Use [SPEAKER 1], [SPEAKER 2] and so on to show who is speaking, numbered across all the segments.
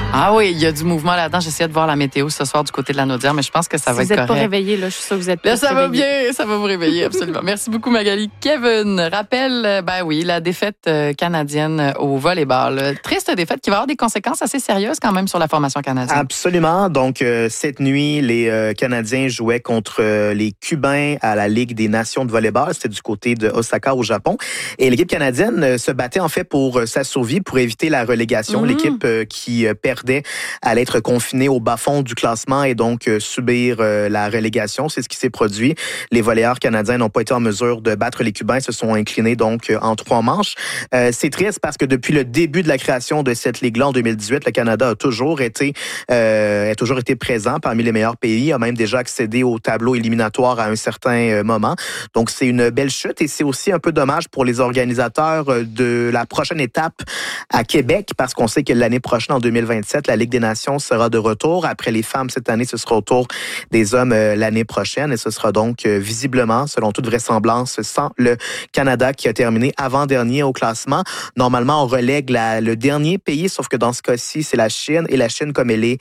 [SPEAKER 1] Ah oui, il y a du mouvement là-dedans. J'essayais de voir la météo ce soir du côté de la Naudière, mais je pense que ça va être correct.
[SPEAKER 2] Vous n'êtes pas réveillés, là, je suis sûre que vous êtes
[SPEAKER 1] Là,
[SPEAKER 2] pas
[SPEAKER 1] ça va
[SPEAKER 2] réveillés.
[SPEAKER 1] bien, ça va vous réveiller, absolument. Merci beaucoup, Magali. Kevin, rappelle, la défaite canadienne au volleyball. Triste défaite qui va avoir des conséquences assez sérieuses quand même sur la formation canadienne.
[SPEAKER 3] Absolument. Donc, cette nuit, les Canadiens jouaient contre les Cubains à la Ligue des Nations de volleyball. C'était du côté de Osaka au Japon. Et l'équipe canadienne se battait en fait pour sa survie, pour éviter la relégation. L'équipe qui perdait allait être confinée au bas-fond du classement et donc subir la relégation. C'est ce qui s'est produit. Les volleyeurs canadiens n'ont pas été en mesure de battre les Cubains, se sont inclinés donc en 3 manches. C'est triste parce que depuis le début de la création de cette ligue-là en 2018, le Canada a toujours été présent parmi les meilleurs pays, a même déjà accédé au tableau éliminatoire à un certain moment. Donc c'est une belle chute et c'est aussi un peu dommage pour les organisateurs de la prochaine étape à Québec parce qu'on sait que l'année prochaine, en 2027, la Ligue des Nations sera de retour. Après les femmes cette année, ce sera au tour des hommes l'année prochaine et ce sera donc visiblement, selon toute vraisemblance, sans le Canada qui a terminé avant-dernier au classement. Normalement, on relègue le dernier pays, sauf que dans ce cas-ci, c'est la Chine. Et la Chine, comme elle est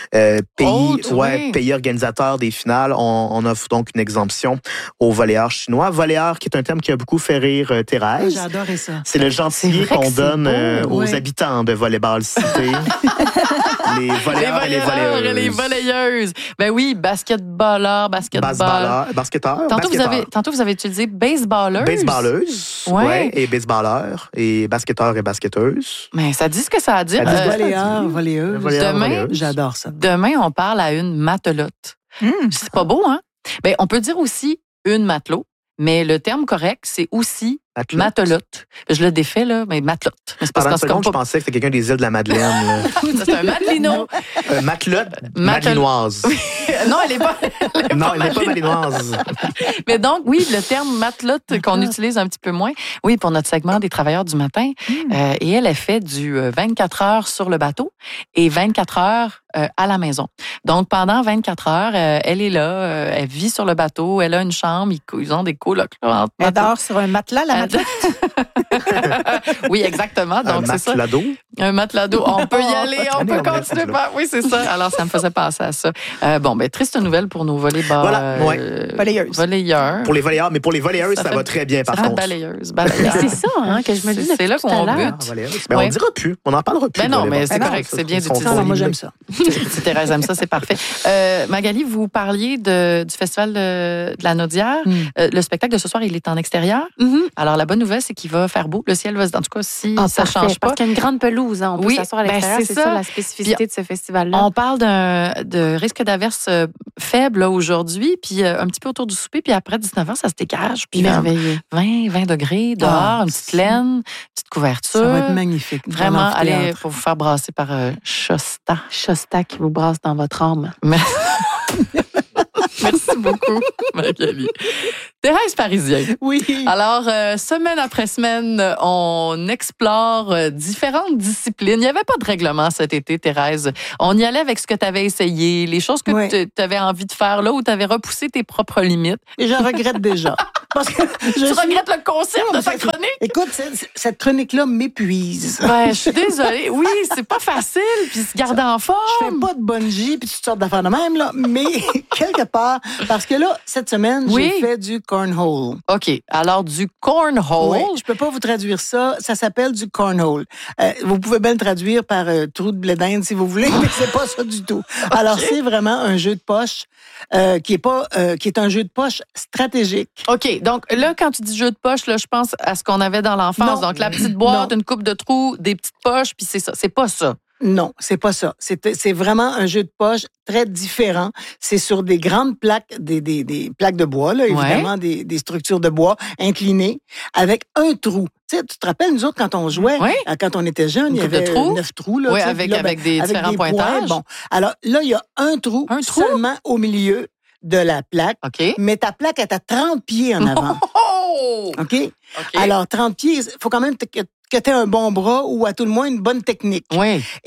[SPEAKER 3] pays organisateur des finales, on offre donc une exemption aux volleyeurs chinois. Volleyeur, qui est un terme qui a beaucoup fait rire Thérèse.
[SPEAKER 4] J'ai adoré ça.
[SPEAKER 3] C'est le gentil qu'on donne aux habitants de Volleyball Cité. Les volleyeurs et les volleyeuses.
[SPEAKER 1] Ben oui, basketteur. Tantôt, vous avez utilisé baseballeuse.
[SPEAKER 3] Baseballeuse, et baseballeur, et basketteur et basketteuse.
[SPEAKER 1] Mais ça dit ce que ça a dit.
[SPEAKER 4] Volleyeuse.
[SPEAKER 1] Demain,
[SPEAKER 4] j'adore ça.
[SPEAKER 1] Demain, on parle à une matelote. C'est pas beau, hein? Ben, on peut dire aussi une matelot, mais le terme correct, c'est aussi matelote. Je le défais, là, mais matelote.
[SPEAKER 3] Pendant une seconde, je pensais que c'était quelqu'un des îles de la Madeleine.
[SPEAKER 1] C'est un matelino.
[SPEAKER 3] Matelote malinoise.
[SPEAKER 1] Non, elle n'est pas.
[SPEAKER 3] Elle n'est pas malinoise.
[SPEAKER 1] Mais donc, oui, le terme matelote qu'on utilise un petit peu moins, oui, pour notre segment des travailleurs du matin. Et elle fait du 24 heures sur le bateau et 24 heures à la maison. Donc, pendant 24 heures, elle est là, elle vit sur le bateau, elle a une chambre, ils ont des colocs.
[SPEAKER 4] Elle dort sur un matelas, la matelote?
[SPEAKER 1] Oui, exactement. Donc, c'est ça. Un matelas d'eau. On peut y aller, on peut continuer. Oui, c'est ça. Alors, ça me faisait penser à ça. Triste nouvelle pour nos volleyeurs.
[SPEAKER 3] Pour les volleyeurs, mais pour les volleyeuses, ça va très bien, par contre.
[SPEAKER 1] Balayeuse.
[SPEAKER 2] C'est ça, hein, que je me dis.
[SPEAKER 1] C'est là qu'on bute.
[SPEAKER 3] Mais on ne dira plus. On n'en parlera plus.
[SPEAKER 1] Ben non, mais c'est correct. C'est bien d'utiliser.
[SPEAKER 4] Moi, j'aime ça.
[SPEAKER 1] Si Thérèse aime ça, c'est parfait. Magali, vous parliez du Festival de la Naudière. Le spectacle de ce soir, il est en extérieur. Alors, la bonne nouvelle, c'est qu'il va faire beau. Le ciel va, en tout cas, si ça ne change pas.
[SPEAKER 2] Parce qu'il y a une grande pelouse. Hein. On peut s'asseoir à l'extérieur. C'est ça la spécificité de ce festival-là.
[SPEAKER 1] On parle de risque d'averse faible là, aujourd'hui, puis un petit peu autour du souper, puis après 19h, ça se dégage. Puis
[SPEAKER 2] merveilleux.
[SPEAKER 1] 20 degrés dehors, une petite laine, une petite couverture.
[SPEAKER 4] Ça va être magnifique.
[SPEAKER 1] Vraiment, allez, pour vous faire brasser par Shasta.
[SPEAKER 2] Shasta qui vous brasse dans votre âme.
[SPEAKER 1] Merci beaucoup, Magali. Thérèse Parisien.
[SPEAKER 4] Oui.
[SPEAKER 1] Alors, semaine après semaine, on explore différentes disciplines. Il n'y avait pas de règlement cet été, Thérèse. On y allait avec ce que tu avais essayé, les choses que tu avais envie de faire là où tu avais repoussé tes propres limites.
[SPEAKER 4] Et je regrette déjà. Parce que
[SPEAKER 1] tu regrettes le concept de ta chronique?
[SPEAKER 4] Écoute, cette chronique-là m'épuise.
[SPEAKER 1] Ouais, je suis désolée. Oui, c'est pas facile, puis se garder en forme.
[SPEAKER 4] Je fais pas de bungee puis toutes sortes d'affaires de même, là, mais quelque part, parce que là, cette semaine, j'ai fait du cornhole.
[SPEAKER 1] OK. Alors, du cornhole.
[SPEAKER 4] Oui, je peux pas vous traduire ça. Ça s'appelle du cornhole. Vous pouvez bien le traduire par trou de blé d'Inde si vous voulez, mais c'est pas ça du tout. Alors, c'est vraiment un jeu de poche qui est un jeu de poche stratégique.
[SPEAKER 1] OK. Donc, là, quand tu dis jeu de poche, là, je pense à ce qu'on avait dans l'enfance. Donc, la petite boîte, une coupe de trous, des petites poches, puis c'est ça. C'est pas ça.
[SPEAKER 4] Non, c'est pas ça. C'est vraiment un jeu de poche très différent. C'est sur des grandes plaques, des plaques de bois, là, évidemment, des structures de bois inclinées, avec un trou. Tu sais, tu te rappelles, nous autres, quand on jouait, quand on était jeunes, il y avait 9 trous. Là,
[SPEAKER 1] avec des différents pointages.
[SPEAKER 4] Bon. Alors là, il y a un trou seulement au milieu de la plaque.
[SPEAKER 1] Okay.
[SPEAKER 4] Mais ta plaque est à 30 pieds en avant. OK? Alors, 30 pieds, il faut quand même que tu aies un bon bras ou à tout le moins une bonne technique.
[SPEAKER 1] Oui.
[SPEAKER 4] Et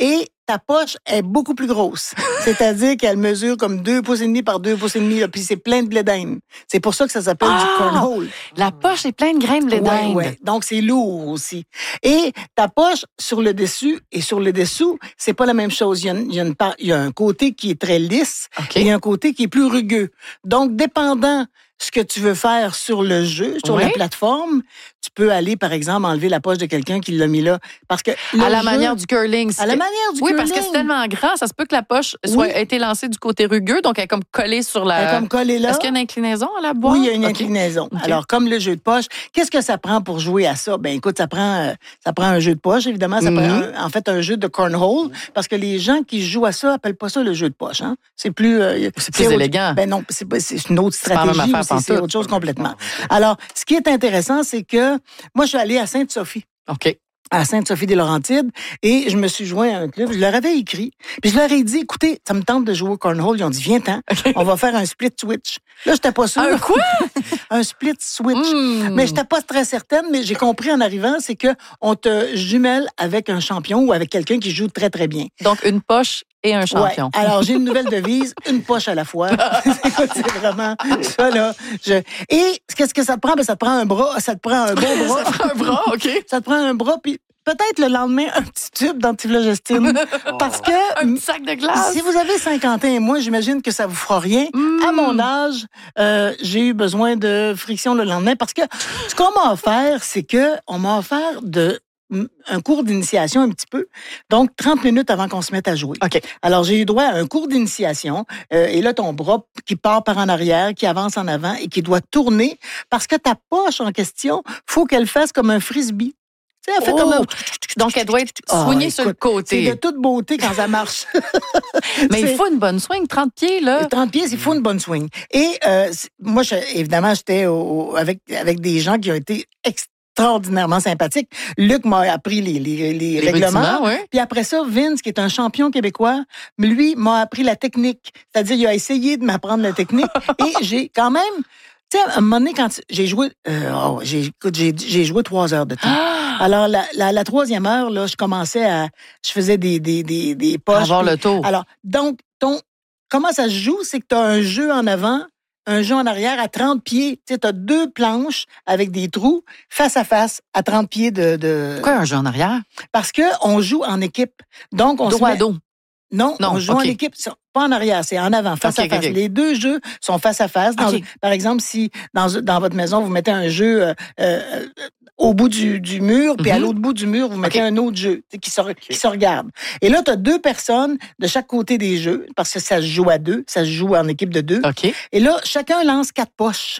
[SPEAKER 4] ta poche est beaucoup plus grosse. C'est-à-dire qu'elle mesure comme 2,5 pouces par 2,5 pouces, là, puis c'est plein de blé d'Inde. C'est pour ça que ça s'appelle du cornhole.
[SPEAKER 1] La poche est pleine de grains de blé d'Inde.
[SPEAKER 4] Ouais. Donc, c'est lourd aussi. Et ta poche, sur le dessus et sur le dessous, c'est pas la même chose. Il y a un côté qui est très lisse et un côté qui est plus rugueux. Donc, dépendant ce que tu veux faire sur le jeu, sur la plateforme, tu peux aller, par exemple, enlever la poche de quelqu'un qui l'a mis là. Parce que
[SPEAKER 1] à la manière du curling.
[SPEAKER 4] À la manière du curling.
[SPEAKER 1] Oui, parce que c'est tellement grand, ça se peut que la poche ait été lancée du côté rugueux, donc elle est comme collée sur la...
[SPEAKER 4] Elle est comme collée là.
[SPEAKER 1] Est-ce qu'il y a une inclinaison à la boîte?
[SPEAKER 4] Oui, il y a une inclinaison. Alors, comme le jeu de poche, qu'est-ce que ça prend pour jouer à ça? Ben, écoute, ça prend un jeu de poche, évidemment. Ça prend, en fait, un jeu de cornhole, parce que les gens qui jouent à ça appellent pas ça le jeu de poche. Hein? C'est plus
[SPEAKER 1] élégant.
[SPEAKER 4] Ben non, c'est une autre stratégie. C'est autre chose complètement. Alors, ce qui est intéressant, c'est que moi, je suis allée à Sainte-Sophie.
[SPEAKER 1] OK.
[SPEAKER 4] À Sainte-Sophie-des-Laurentides, et je me suis joint à un club. Je leur avais écrit, puis je leur ai dit, écoutez, ça me tente de jouer au cornhole. Ils ont dit, viens-t'en, on va faire un split switch. Là, j'étais pas sûre.
[SPEAKER 1] Un quoi?
[SPEAKER 4] Un split switch. Mais j'étais pas très certaine, mais j'ai compris en arrivant, c'est que on te jumelle avec un champion ou avec quelqu'un qui joue très, très bien.
[SPEAKER 1] Donc, une poche et un champion.
[SPEAKER 4] Ouais. Alors, j'ai une nouvelle devise, une poche à la fois. C'est vraiment ça, là. Et qu'est-ce que ça te prend? Ben, ça te prend un bras, ça te prend un bon bras.
[SPEAKER 1] Ça te prend un bras, OK.
[SPEAKER 4] Ça te prend un bras, puis peut-être le lendemain, un petit tube d'antiflogestine. Parce que...
[SPEAKER 1] Un petit sac de glace.
[SPEAKER 4] Si vous avez 50 ans et moi, j'imagine que ça vous fera rien. À mon âge, j'ai eu besoin de friction le lendemain parce que ce qu'on m'a offert, c'est que on m'a offert un cours d'initiation un petit peu. Donc, 30 minutes avant qu'on se mette à jouer.
[SPEAKER 1] OK.
[SPEAKER 4] Alors, j'ai eu droit à un cours d'initiation. Et là, ton bras qui part par en arrière, qui avance en avant et qui doit tourner parce que ta poche en question, faut qu'elle fasse comme un frisbee. Tu sais, elle fait comme un...
[SPEAKER 1] Donc, elle doit être soignée sur le côté.
[SPEAKER 4] C'est de toute beauté quand ça marche.
[SPEAKER 1] Mais il faut une bonne swing, 30 pieds, là.
[SPEAKER 4] 30 pieds, il faut une bonne swing. Et moi, évidemment, j'étais avec des gens qui ont été extraordinairement sympathique. Luc m'a appris les règlements. Puis après ça, Vince, qui est un champion québécois, lui m'a appris la technique. C'est-à-dire, il a essayé de m'apprendre la technique. Et j'ai quand même... Tu sais, à un moment donné, quand j'ai joué... j'ai joué 3 heures de temps. Alors, la troisième heure, là, je faisais des poches.
[SPEAKER 1] Avoir le tour.
[SPEAKER 4] Alors, donc, comment ça se joue? C'est que tu as un jeu en avant, un jeu en arrière à 30 pieds. Tu sais, t'as 2 planches avec des trous face à face à 30 pieds de...
[SPEAKER 1] Pourquoi un jeu en arrière?
[SPEAKER 4] Parce que on joue en équipe. Donc, on
[SPEAKER 1] dos à dos.
[SPEAKER 4] Non, on joue en équipe, pas en arrière, c'est en avant, face à face. Les 2 jeux sont face à face. Par exemple, si dans votre maison, vous mettez un jeu au bout du mur, puis à l'autre bout du mur, vous mettez un autre jeu qui se regarde. Et là, tu as 2 personnes de chaque côté des jeux, parce que ça se joue à 2, ça se joue en équipe de 2. Et là, chacun lance 4 poches.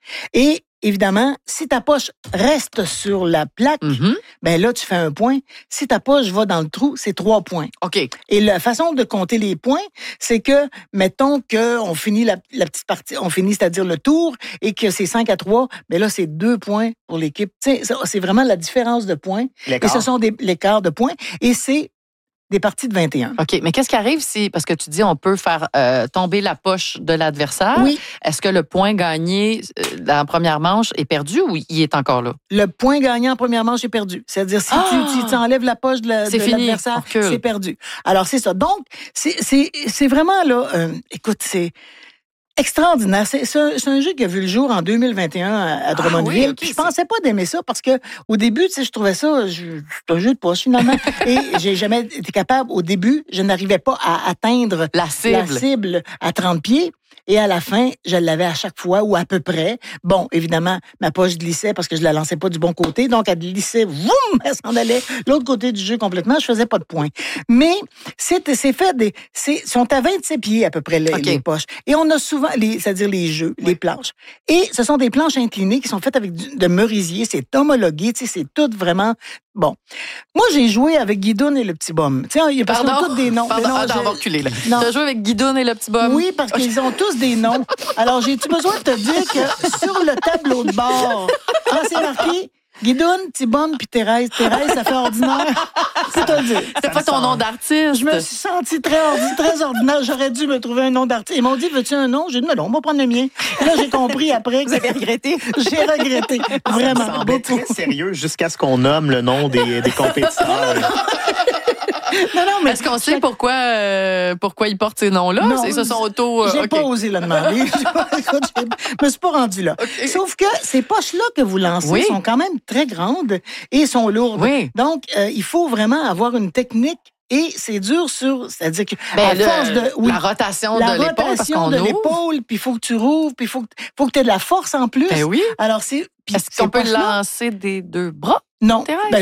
[SPEAKER 4] Et évidemment, si ta poche reste sur la plaque, ben là, tu fais 1 point. Si ta poche va dans le trou, c'est 3 points.
[SPEAKER 1] OK.
[SPEAKER 4] Et la façon de compter les points, c'est que, mettons qu'on finit la petite partie, on finit, c'est-à-dire le tour, et que c'est 5-3, ben là, c'est 2 points pour l'équipe. Tu sais, c'est vraiment la différence de points.
[SPEAKER 3] L'écart.
[SPEAKER 4] Et ce sont l'écart de points. Et c'est des parties de 21.
[SPEAKER 1] OK, mais qu'est-ce qui arrive si, parce que tu dis on peut faire tomber la poche de l'adversaire.
[SPEAKER 4] Oui.
[SPEAKER 1] Est-ce que le point gagné dans la première manche est perdu ou il est encore là?
[SPEAKER 4] Le point gagné en première manche est perdu. C'est-à-dire, si tu enlèves la poche de l'adversaire, c'est perdu. Alors, c'est ça. Donc, c'est vraiment là, écoute, c'est extraordinaire. C'est un jeu qui a vu le jour en 2021 à Drummondville. Puis je pensais pas d'aimer ça parce que au début, tu sais, je trouvais ça c'est un jeu de poche finalement. Et j'ai jamais été capable. Au début, je n'arrivais pas à atteindre
[SPEAKER 1] la cible
[SPEAKER 4] à 30 pieds. Et à la fin, je l'avais à chaque fois ou à peu près. Bon, évidemment, ma poche glissait parce que je la lançais pas du bon côté. Donc, elle glissait, voum, elle s'en allait l'autre côté du jeu complètement. Je faisais pas de points. Mais c'est fait sont à 27 pieds à peu près les poches. Et on a souvent, c'est-à-dire les jeux, les planches. Et ce sont des planches inclinées qui sont faites avec de merisier. C'est homologué, tu sais, c'est tout vraiment bon. Moi, j'ai joué avec Guidoune et le petit bum. Tu sais, ils ont tous des noms.
[SPEAKER 1] Pardon, on va reculer, là. Tu as joué avec Guidoune et le petit bum?
[SPEAKER 4] Oui, parce qu'ils ont tous des noms. Alors, j'ai-tu besoin de te dire que sur le tableau de bord, quand c'est marqué Guidoune, Thibonne puis Thérèse. Thérèse, ça fait ordinaire. C'est à dire.
[SPEAKER 1] C'était pas ton nom d'artiste.
[SPEAKER 4] Je me suis sentie très ordinaire. J'aurais dû me trouver un nom d'artiste. Ils m'ont dit, veux-tu un nom? J'ai dit, non, on va prendre le mien. Et là, j'ai compris après.
[SPEAKER 2] Vous avez regretté?
[SPEAKER 4] J'ai regretté. Vraiment.
[SPEAKER 3] Ça semblait très sérieux jusqu'à ce qu'on nomme le nom des compétiteurs.
[SPEAKER 1] mais est-ce qu'on sait pourquoi ils portent ces noms-là?
[SPEAKER 4] Non,
[SPEAKER 1] ils se sont auto...
[SPEAKER 4] J'ai pas osé le demander. Écoute, je me suis pas rendue là. Okay. Sauf que ces poches-là que vous lancez sont quand même très grandes et sont lourdes.
[SPEAKER 1] Oui.
[SPEAKER 4] Donc, il faut vraiment avoir une technique. Et c'est dur c'est-à-dire que
[SPEAKER 1] la rotation de l'épaule, parce qu'on
[SPEAKER 4] de l'épaule, puis il faut que tu rouvres, puis il faut que tu aies de la force en plus.
[SPEAKER 1] Ben oui.
[SPEAKER 4] Alors
[SPEAKER 1] est-ce qu'on peut lancer des deux bras?
[SPEAKER 4] Non,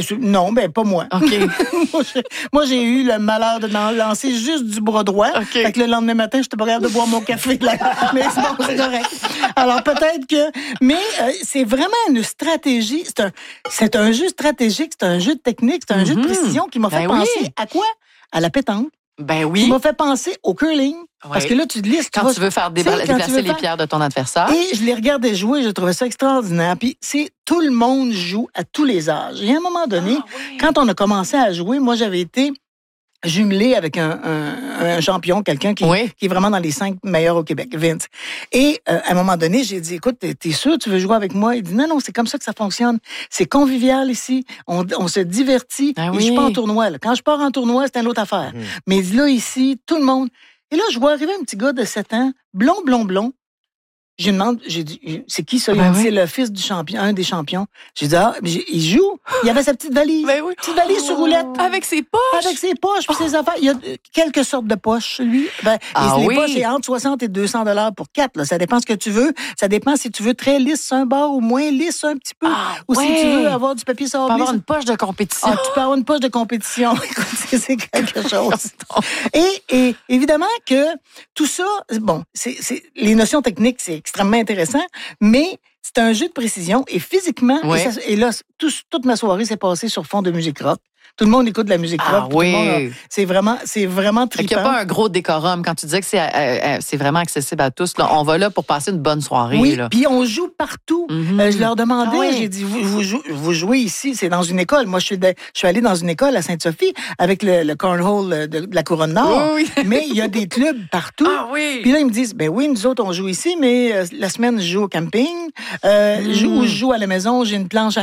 [SPEAKER 4] pas moi.
[SPEAKER 1] OK.
[SPEAKER 4] moi, j'ai eu le malheur de lancer juste du bras droit.
[SPEAKER 1] Okay.
[SPEAKER 4] Fait que le lendemain matin, j'étais pas capable de boire mon café. Mais bon, c'est correct. Alors, peut-être que... Mais c'est vraiment une stratégie. C'est un jeu stratégique, c'est un jeu de technique, c'est un jeu de précision qui m'a fait penser à quoi? À la pétanque.
[SPEAKER 1] Ben oui.
[SPEAKER 4] Qui m'a fait penser au curling. Oui. Parce que là, tu te lisses.
[SPEAKER 1] Quand tu veux faire déplacer les pierres de ton adversaire.
[SPEAKER 4] Et je les regardais jouer, je trouvais ça extraordinaire. Puis, tout le monde joue à tous les âges. Et à un moment donné, quand on a commencé à jouer, moi, j'avais été jumelé avec un champion, quelqu'un qui est vraiment dans les 5 meilleurs au Québec, Vince. Et à un moment donné, j'ai dit, écoute, t'es sûr tu veux jouer avec moi? Il dit, non, c'est comme ça que ça fonctionne. C'est convivial ici. On se divertit. Et je suis pas en tournoi. Là. Quand je pars en tournoi, c'est une autre affaire. Mais là, ici, tout le monde... Et là, je vois arriver un petit gars de 7 ans, blond. Je lui demande, j'ai dit, c'est qui ça? Il dit, c'est le fils du champion, un des champions. J'ai dit, il joue. Il avait sa petite valise. Petite valise sur roulette.
[SPEAKER 1] Avec ses poches.
[SPEAKER 4] Puis ses affaires. Il y a quelques sortes de poches, lui. Les poches, c'est entre 60 et 200 $ pour 4. Là. Ça dépend ce que tu veux. Ça dépend si tu veux très lisse un bord ou moins lisse un petit peu. Ou si tu veux avoir du papier sablé.
[SPEAKER 1] Tu peux avoir une poche de compétition.
[SPEAKER 4] Tu peux avoir une poche de compétition. Écoute, c'est quelque chose. Et évidemment que tout ça, les notions techniques, c'est extrêmement intéressant, mais c'est un jeu de précision et physiquement, et là, toute ma soirée s'est passée sur fond de musique rock. Tout le monde écoute de la musique rock. C'est vraiment trippant.
[SPEAKER 1] Il n'y a pas un gros décorum. Quand tu disais que c'est vraiment accessible à tous, là, on va là pour passer une bonne soirée.
[SPEAKER 4] Oui, puis on joue partout. Je leur demandais, j'ai dit, vous jouez ici, c'est dans une école. Moi, je suis allée dans une école à Sainte-Sophie avec le cornhole de la Couronne-Nord. Oui. Mais il y a des clubs partout. Puis là, ils me disent, nous autres, on joue ici, mais la semaine, je joue au camping. Je joue à la maison. J'ai une planche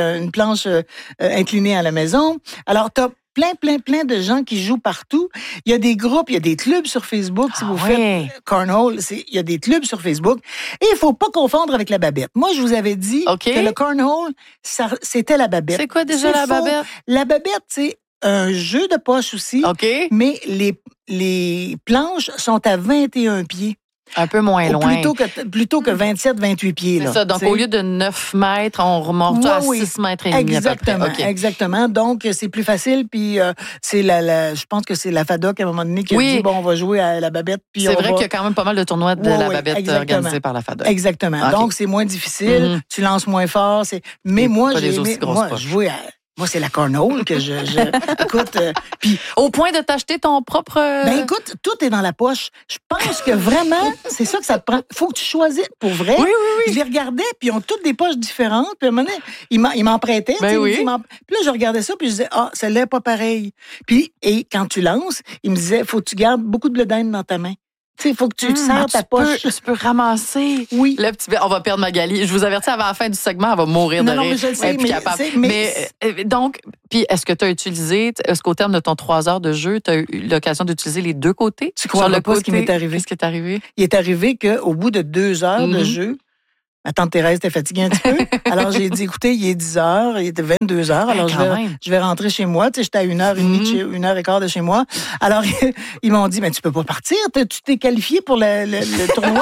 [SPEAKER 4] inclinée à la maison. Alors, t'as plein de gens qui jouent partout. Il y a des groupes, il y a des clubs sur Facebook. Si vous faites cornhole, il y a des clubs sur Facebook. Et il faut pas confondre avec la babette. Moi, je vous avais dit que le cornhole, c'était la babette.
[SPEAKER 1] C'est quoi déjà la babette?
[SPEAKER 4] La babette, c'est un jeu de poche aussi, mais les planches sont à 21 pieds.
[SPEAKER 1] Un peu moins loin.
[SPEAKER 4] Plutôt que 27, 28 pieds.
[SPEAKER 1] C'est ça. Donc, au lieu de 9 mètres, on remonte à 6 mètres et demi.
[SPEAKER 4] Exactement. Donc, c'est plus facile. Puis, je pense que c'est la FADOC, à un moment donné, qui a dit, on va jouer à la babette. Puis
[SPEAKER 1] c'est vrai qu'il y a quand même pas mal de tournois de la babette organisés par la FADOC.
[SPEAKER 4] Exactement. Donc, c'est moins difficile. Tu lances moins fort. Mais moi, je jouais à... Moi, c'est la cornhole que je écoute. Puis
[SPEAKER 1] au point de t'acheter ton propre.
[SPEAKER 4] Écoute, tout est dans la poche. Je pense que vraiment, c'est ça que ça te prend. Faut que tu choisisses pour vrai.
[SPEAKER 1] Oui.
[SPEAKER 4] Je les regardais, puis ils ont toutes des poches différentes. Puis à un moment donné, ils m'en prêtaient. Puis là, je regardais ça, puis je disais, celle-là n'est pas pareille. Puis quand tu lances, ils me disaient, faut que tu gardes beaucoup de blé d'Inde dans ta main. Il faut que tu serres ta poche.
[SPEAKER 1] Tu peux ramasser.
[SPEAKER 4] Oui.
[SPEAKER 1] Le petit... On va perdre Magali. Je vous avertis, avant la fin du segment, elle va mourir de rire.
[SPEAKER 4] Non, mais je le sais.
[SPEAKER 1] Mais donc, puis est-ce que tu as utilisé, est-ce qu'au terme de ton 3 heures de jeu, tu as eu l'occasion d'utiliser les deux côtés?
[SPEAKER 4] Tu crois pas ce qui m'est arrivé?
[SPEAKER 1] Qu'est-ce qui est arrivé?
[SPEAKER 4] Il est arrivé qu'au bout de 2 heures de jeu, ma tante Thérèse était fatiguée un petit peu. Alors, j'ai dit, écoutez, il est 10 heures, il était 22 heures. Alors, je vais rentrer chez moi. Tu sais, j'étais à 1h30, 1h15 de chez moi. Alors, ils m'ont dit, tu peux pas partir. Tu t'es qualifié pour le tournoi.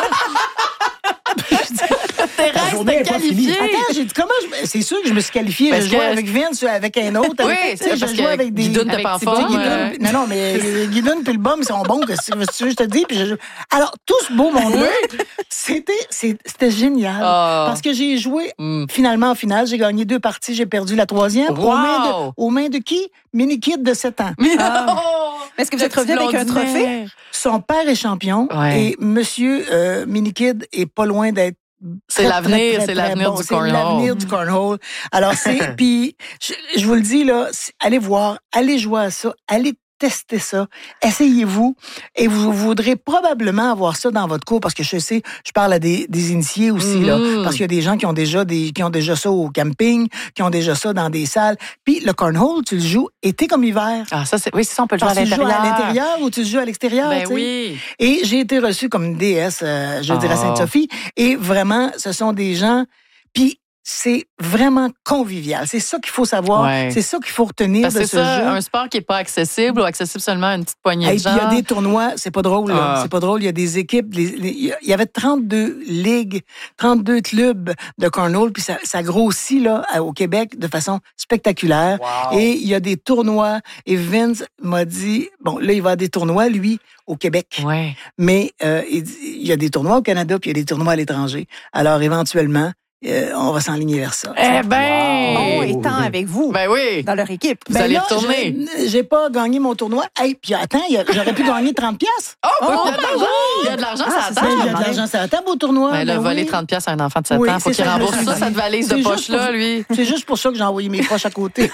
[SPEAKER 1] Thérèse t'es qualifiée.
[SPEAKER 4] Attends, j'ai dit, c'est sûr que je me suis qualifiée. Je jouais avec Vince, avec un autre.
[SPEAKER 1] Je jouais avec des... Guidoune t'es pas en forme.
[SPEAKER 4] Non, mais Guidoune puis le bum, ils sont bons. Que si je te dis. Alors, tout ce beau monde-là, c'était génial. Parce que j'ai joué, finalement, en finale, j'ai gagné 2 parties, j'ai perdu la 3e. Aux mains de qui? Mini-Kid de 7 ans.
[SPEAKER 2] Est-ce que vous êtes revenu avec un trophée?
[SPEAKER 4] Son père est champion et monsieur Mini-Kid est pas loin d'être
[SPEAKER 1] c'est l'avenir du cornhole.
[SPEAKER 4] C'est l'avenir du cornhole. Alors, puis, je vous le dis, là, allez voir, allez jouer à ça, allez testez ça, essayez-vous, et vous voudrez probablement avoir ça dans votre cours, parce que je sais, je parle à des initiés aussi, là, parce qu'il y a des gens qui ont déjà ça au camping, qui ont déjà ça dans des salles. Puis le cornhole, tu le joues été comme hiver.
[SPEAKER 1] Ah, ça, oui, c'est ça, on peut le jouer à l'intérieur.
[SPEAKER 4] Tu le joues à l'intérieur ou tu le joues à l'extérieur.
[SPEAKER 1] Ben oui.
[SPEAKER 4] Et j'ai été reçue comme une déesse, je dirais à Sainte-Sophie, et vraiment, ce sont des gens, puis c'est vraiment convivial. C'est ça qu'il faut savoir. Ouais. C'est ça qu'il faut retenir de ce jeu. C'est
[SPEAKER 1] un sport qui n'est pas accessible ou accessible seulement à une petite poignée de gens.
[SPEAKER 4] Il y a des tournois, c'est pas drôle. Là. C'est pas drôle. Il y a des équipes. Il y avait 32 ligues, 32 clubs de cornhole, puis ça grossit là, au Québec de façon spectaculaire. Wow. Et il y a des tournois. Et Vince m'a dit, bon, là, il va à des tournois, lui, au Québec.
[SPEAKER 1] Ouais.
[SPEAKER 4] Mais il y a des tournois au Canada, puis il y a des tournois à l'étranger. Alors, éventuellement, on va s'enligner vers ça.
[SPEAKER 1] Eh ben!
[SPEAKER 2] Bon, étant avec vous.
[SPEAKER 1] Ben oui.
[SPEAKER 2] Dans leur équipe.
[SPEAKER 1] Vous allez retourner.
[SPEAKER 4] J'ai pas gagné mon tournoi. Hey, puis attends, j'aurais pu gagner 30$.
[SPEAKER 1] Il y a de l'argent sur la table.
[SPEAKER 4] Il y a de l'argent sur la table au tournoi.
[SPEAKER 1] Ben là, voler 30$ à un enfant de 7 ans, faut qu'il rembourse ça, cette valise de poche-là, lui.
[SPEAKER 4] C'est juste pour ça que j'ai envoyé mes proches à côté.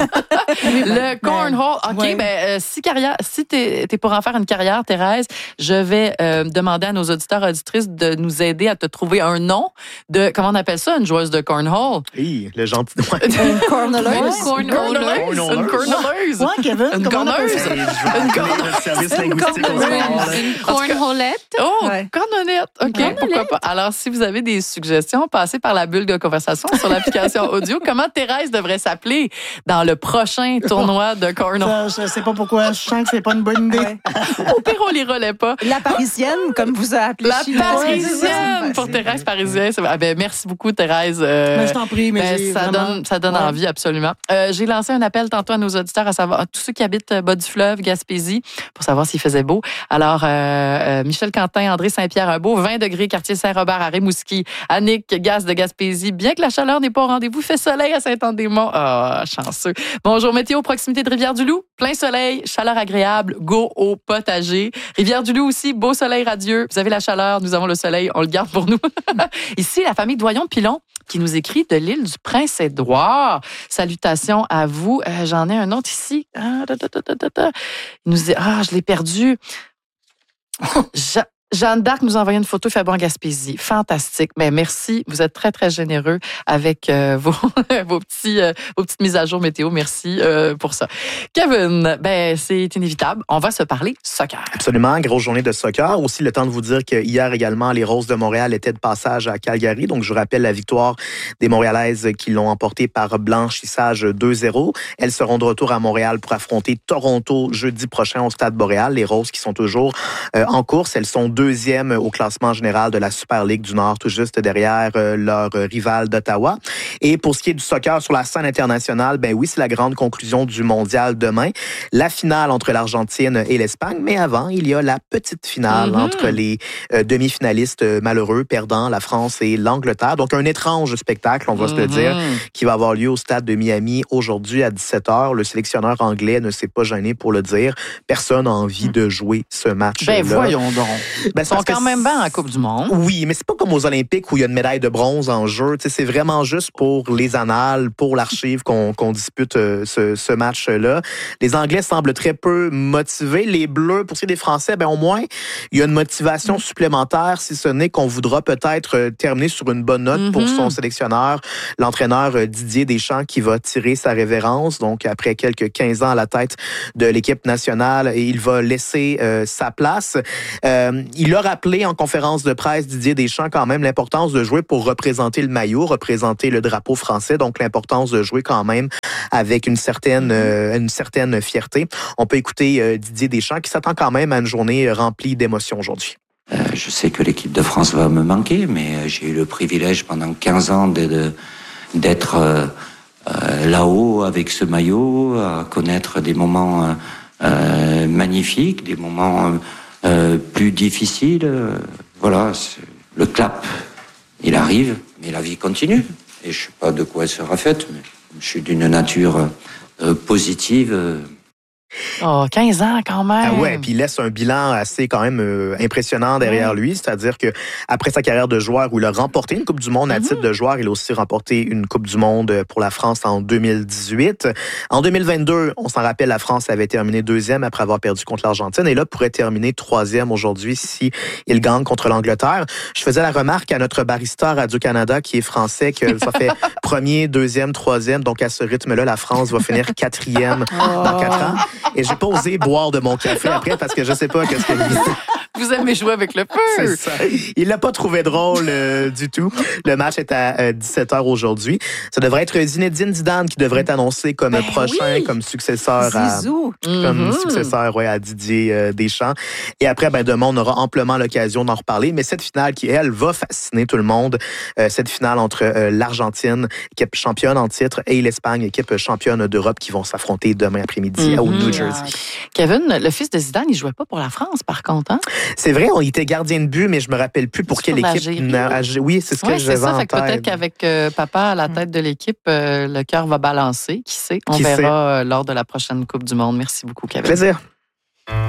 [SPEAKER 1] Le cornhole. OK, ben, si t'es pour en faire une carrière, Thérèse, je vais demander à nos auditeurs et auditrices de nous aider à te trouver un nom de, comment on appelle ça, une joueuse de cornhole?
[SPEAKER 3] Oui, le gentil.
[SPEAKER 2] Une cornholeuse.
[SPEAKER 1] Une cornholeuse.
[SPEAKER 4] Ouais, Kevin.
[SPEAKER 1] Une corneuse.
[SPEAKER 3] Une service linguistique.
[SPEAKER 2] Une cornholette.
[SPEAKER 1] Oh, cornolette. OK, pourquoi pas. Alors, si vous avez des suggestions, passez par la bulle de conversation sur l'application audio. Comment Thérèse devrait s'appeler dans le prochain tournoi de cornhole?
[SPEAKER 4] Je sais pas pourquoi. Je sens que c'est pas une bonne idée.
[SPEAKER 1] Au pire, on les relaie pas.
[SPEAKER 2] La Parisienne, comme vous a appelé.
[SPEAKER 1] La Parisienne pour Thérèse Parisienne. Ben, merci beaucoup, Thérèse.
[SPEAKER 4] Je t'en prie, mais
[SPEAKER 1] ça donne envie, absolument. J'ai lancé un appel tantôt à nos auditeurs, à savoir à tous ceux qui habitent bas du fleuve, Gaspésie, pour savoir s'il faisait beau. Alors, Michel Quentin, André Saint-Pierre-un-Beau, 20 degrés, quartier Saint-Robert à Rimouski, Annick, Gaz de Gaspésie. Bien que la chaleur n'est pas au rendez-vous, fait soleil à Saint-Anne-des-Monts. Ah, chanceux. Bonjour, météo, proximité de Rivière-du-Loup. Plein soleil, chaleur agréable, go au potager. Rivière-du-Loup aussi, beau soleil radieux. Vous avez la chaleur, nous avons le soleil, on le garde pour nous. Ici, la famille Doyon-Pilon qui nous écrit de l'île du Prince-Édouard. Salutations à vous. J'en ai un autre ici. Il nous dit, je l'ai perdu. Jeanne d'Arc nous a envoyé une photo, il fait bon en Gaspésie. Fantastique. Mais merci. Vous êtes très, très généreux avec vos petites mises à jour météo. Merci pour ça. Kevin, c'est inévitable. On va se parler soccer.
[SPEAKER 3] Absolument. Grosse journée de soccer. Aussi, le temps de vous dire que hier également, les Roses de Montréal étaient de passage à Calgary. Donc, je rappelle la victoire des Montréalaises qui l'ont emportée par blanchissage 2-0. Elles seront de retour à Montréal pour affronter Toronto jeudi prochain au Stade Boréal. Les Roses qui sont toujours en course. Elles sont deuxième au classement général de la Super Ligue du Nord, tout juste derrière leur rival d'Ottawa. Et pour ce qui est du soccer sur la scène internationale, oui, c'est la grande conclusion du mondial demain. La finale entre l'Argentine et l'Espagne, mais avant, il y a la petite finale entre les demi-finalistes malheureux, perdant la France et l'Angleterre. Donc, un étrange spectacle, on va se le dire, qui va avoir lieu au stade de Miami aujourd'hui à 17h. Le sélectionneur anglais ne s'est pas gêné pour le dire. Personne n'a envie de jouer ce match-là.
[SPEAKER 1] Voyons donc. Ils sont quand même bien en Coupe du Monde.
[SPEAKER 3] Oui, mais c'est pas comme aux Olympiques où il y a une médaille de bronze en jeu. C'est vraiment juste pour les annales, pour l'archive qu'on dispute ce match-là. Les Anglais semblent très peu motivés. Les Bleus, pour ce qui est des Français, au moins, il y a une motivation supplémentaire, si ce n'est qu'on voudra peut-être terminer sur une bonne note pour son sélectionneur, l'entraîneur Didier Deschamps, qui va tirer sa révérence. Donc, après quelques 15 ans à la tête de l'équipe nationale, il va laisser sa place. Il a rappelé en conférence de presse, Didier Deschamps, quand même l'importance de jouer pour représenter le maillot, représenter le drapeau français, donc l'importance de jouer quand même avec une certaine fierté. On peut écouter Didier Deschamps qui s'attend quand même à une journée remplie d'émotions aujourd'hui.
[SPEAKER 5] Je sais que l'équipe de France va me manquer, mais j'ai eu le privilège pendant 15 ans d'être là-haut avec ce maillot, à connaître des moments magnifiques, des moments plus difficile, voilà, le clap, il arrive, mais la vie continue. Et je ne sais pas de quoi elle sera faite, mais je suis d'une nature positive.
[SPEAKER 1] Oh, 15 ans quand même.
[SPEAKER 3] Ah ouais, puis il laisse un bilan assez quand même impressionnant derrière lui, c'est-à-dire que après sa carrière de joueur où il a remporté une Coupe du monde à titre de joueur, il a aussi remporté une Coupe du monde pour la France en 2018. En 2022, on s'en rappelle, la France avait terminé 2e après avoir perdu contre l'Argentine et là pourrait terminer 3e aujourd'hui si il gagne contre l'Angleterre. Je faisais la remarque à notre barista Radio-Canada qui est français que ça fait 1er, 2e, 3e, donc à ce rythme-là, la France va finir 4e dans 4 ans. Et j'ai pas osé boire de mon café après parce que je sais pas qu'est-ce que
[SPEAKER 1] vous aimez jouer avec le feu.
[SPEAKER 3] C'est ça. Il l'a pas trouvé drôle du tout. Le match est à 17h aujourd'hui. Ça devrait être Zinedine Zidane qui devrait être annoncé comme prochain, comme successeur à Didier Deschamps. Et après, demain, on aura amplement l'occasion d'en reparler. Mais cette finale qui, elle, va fasciner tout le monde. Cette finale entre l'Argentine, équipe championne en titre, et l'Espagne, équipe championne d'Europe, qui vont s'affronter demain après-midi au New Jersey.
[SPEAKER 1] Kevin, le fils de Zidane, il jouait pas pour la France, par contre, hein?
[SPEAKER 3] C'est vrai, on était gardien de but, mais je me rappelle plus pour quelle équipe. Oui, c'est ce que j'avais en tête.
[SPEAKER 1] Peut-être qu'avec papa à la tête de l'équipe, le cœur va balancer. Qui sait? On verra lors de la prochaine Coupe du Monde. Merci beaucoup, Kevin.
[SPEAKER 3] Plaisir.